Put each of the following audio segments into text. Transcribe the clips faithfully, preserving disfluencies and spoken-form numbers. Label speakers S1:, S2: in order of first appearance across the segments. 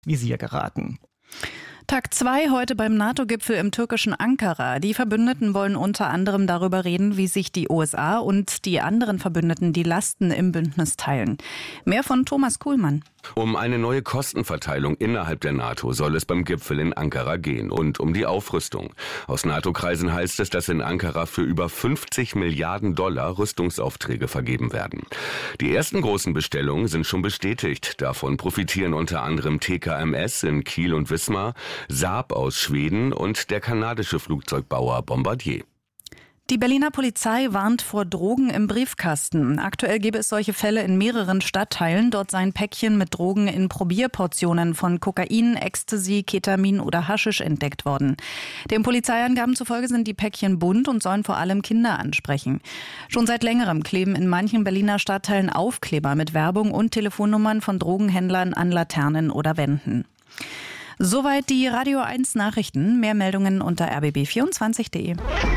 S1: Visier geraten.
S2: Tag zwei heute beim NATO-Gipfel im türkischen Ankara. Die Verbündeten wollen unter anderem darüber reden, wie sich die U S A und die anderen Verbündeten die Lasten im Bündnis teilen. Mehr von Thomas Kuhlmann.
S3: Um eine neue Kostenverteilung innerhalb der NATO soll es beim Gipfel in Ankara gehen und um die Aufrüstung. Aus NATO-Kreisen heißt es, dass in Ankara für über fünfzig Milliarden Dollar Rüstungsaufträge vergeben werden. Die ersten großen Bestellungen sind schon bestätigt. Davon profitieren unter anderem T K M S in Kiel und Wismar, Saab aus Schweden und der kanadische Flugzeugbauer Bombardier.
S2: Die Berliner Polizei warnt vor Drogen im Briefkasten. Aktuell gäbe es solche Fälle in mehreren Stadtteilen. Dort seien Päckchen mit Drogen in Probierportionen von Kokain, Ecstasy, Ketamin oder Haschisch entdeckt worden. Den Polizeiangaben zufolge sind die Päckchen bunt und sollen vor allem Kinder ansprechen. Schon seit längerem kleben in manchen Berliner Stadtteilen Aufkleber mit Werbung und Telefonnummern von Drogenhändlern an Laternen oder Wänden. Soweit die Radio eins Nachrichten. Mehr Meldungen unter r b b vierundzwanzig punkt d e.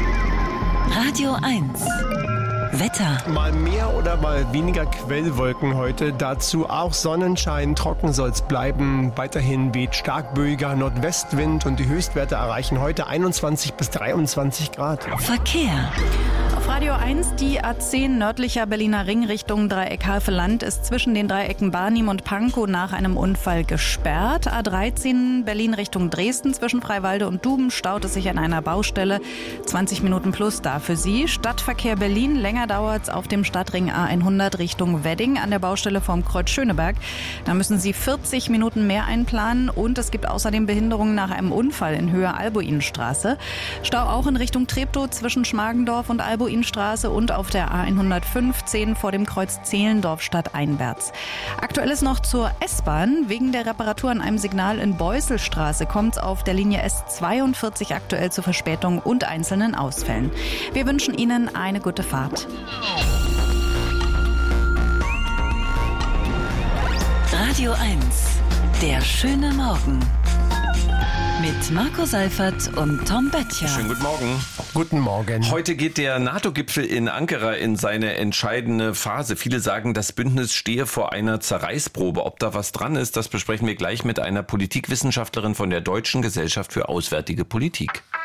S4: Radio eins. Wetter.
S5: Mal mehr oder mal weniger Quellwolken heute. Dazu auch Sonnenschein. Trocken soll es bleiben. Weiterhin weht stark böiger Nordwestwind und die Höchstwerte erreichen heute einundzwanzig bis dreiundzwanzig Grad.
S4: Verkehr.
S2: Auf Radio eins die A zehn nördlicher Berliner Ring Richtung Dreieck Havelland ist zwischen den Dreiecken Barnim und Pankow nach einem Unfall gesperrt. A dreizehn Berlin Richtung Dresden zwischen Freiwalde und Duben staut es sich an einer Baustelle. zwanzig Minuten plus da für Sie. Stadtverkehr Berlin, länger dauert es auf dem Stadtring A hundert Richtung Wedding an der Baustelle vorm Kreuz Schöneberg. Da müssen Sie vierzig Minuten mehr einplanen und es gibt außerdem Behinderungen nach einem Unfall in Höhe Albuinstraße. Stau auch in Richtung Treptow zwischen Schmargendorf und Albuinstraße und auf der A hundertfünfzehn vor dem Kreuz Zehlendorf stadteinwärts. Aktuell ist noch zur S-Bahn. Wegen der Reparatur an einem Signal in Beuselstraße kommt es auf der Linie S zweiundvierzig aktuell zu Verspätungen und einzelnen Ausfällen. Wir wünschen Ihnen eine gute Fahrt.
S4: Radio eins. Der schöne Morgen. Mit Marco Seifert und Tom Böttcher.
S6: Schönen guten Morgen.
S5: Guten Morgen.
S6: Heute geht der NATO-Gipfel in Ankara in seine entscheidende Phase. Viele sagen, das Bündnis stehe vor einer Zerreißprobe. Ob da was dran ist, das besprechen wir gleich mit einer Politikwissenschaftlerin von der Deutschen Gesellschaft für Auswärtige Politik.